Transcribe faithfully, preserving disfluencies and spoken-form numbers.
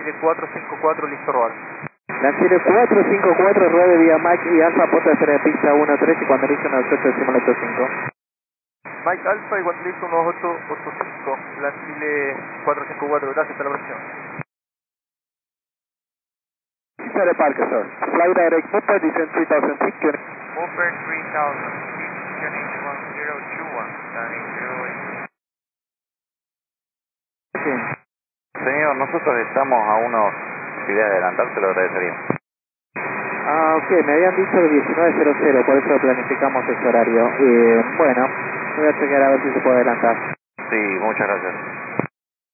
Chile cuatro cinco cuatro, listo robar. Chile cuatro cinco cuatro, ruede vía Mike y Alfa, puerta de espera de pista uno tres y cuando listo noventa y ocho decimos ocho cinco. Mike Alfa y cuando listo uno ocho ocho cinco, Chile cuatro cinco cuatro, gracias, hasta la próxima. City Park, sir. Fly direct, Moped, descent three thousand feet, tuning. Moped three thousand feet, tuning one zero two one, turning zero eight. Sí. Señor, nosotros estamos a unos, si de adelantar, se lo agradecería. Ah, ok, me habían dicho diecinueve cero cero, por eso planificamos ese horario. Eh, bueno, voy a chequear a ver si se puede adelantar. Sí, muchas gracias.